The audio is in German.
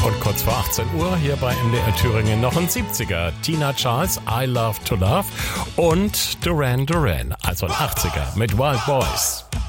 Und kurz vor 18 Uhr hier bei MDR Thüringen noch ein 70er. Tina Charles, I Love to Love. Und Duran Duran, also ein 80er mit Wild Boys.